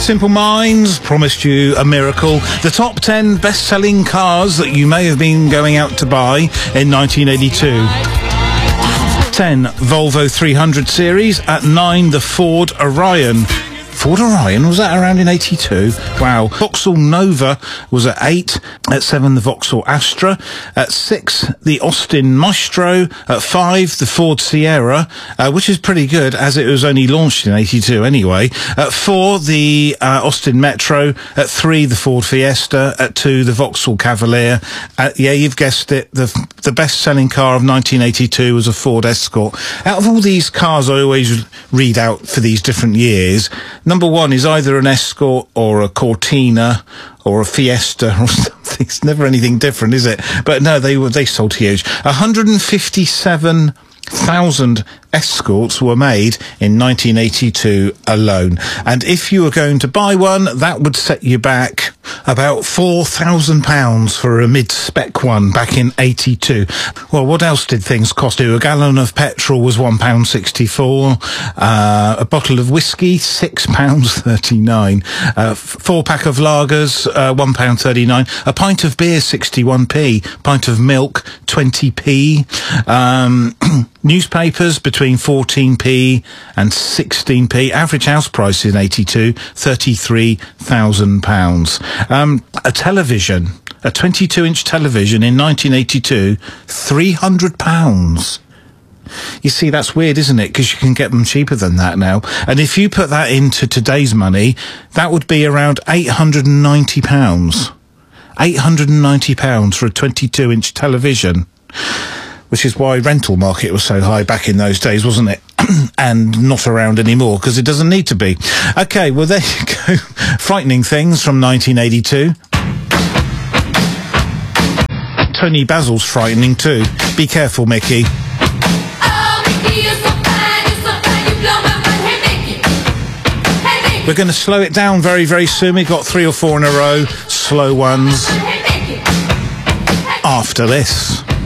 Simple Minds promised you a miracle. The top 10 best-selling cars that you may have been going out to buy in 1982. 10, Volvo 300 series. At 9, the Ford Orion. Ford Orion, was that around in 82? Wow. Vauxhall Nova was at 8. At 7, the Vauxhall Astra. At 6, the Austin Maestro. At 5, the Ford Sierra, which is pretty good as it was only launched in 82 anyway. At 4, the Austin Metro. At 3, the Ford Fiesta. At 2, the Vauxhall Cavalier. Yeah, you've guessed it. The best-selling car of 1982 was a Ford Escort. Out of all these cars I always read out for these different years, number 1 is either an Escort or a Cortina or a Fiesta or something. It's never anything different, is it? But no, they sold huge. 157,000 Escorts were made in 1982 alone. And if you were going to buy one, that would set you back about £4,000 for a mid-spec one back in 82. Well, what else did things cost you? A gallon of petrol was £1.64. A bottle of whiskey, £6.39. 4-pack of lagers, £1.39. A pint of beer, 61p. Pint of milk, 20p. Newspapers between 14p and 16p. Average house price in 82, £33,000. A television, a 22-inch television in 1982, £300. You see, that's weird, isn't it? Because you can get them cheaper than that now. And if you put that into today's money, that would be around £890. £890 for a 22-inch television. Which is why rental market was so high back in those days, wasn't it? And not around anymore, because it doesn't need to be. Okay, well, there you go. Frightening things from 1982. Tony Basil's frightening too. Be careful, Mickey. Oh, Mickey, you're so fine, you blow my mind. Hey, Mickey. Hey, Mickey. We're going to slow it down very, very soon. We've got 3 or 4 in a row, slow ones. Hey, Mickey. After this.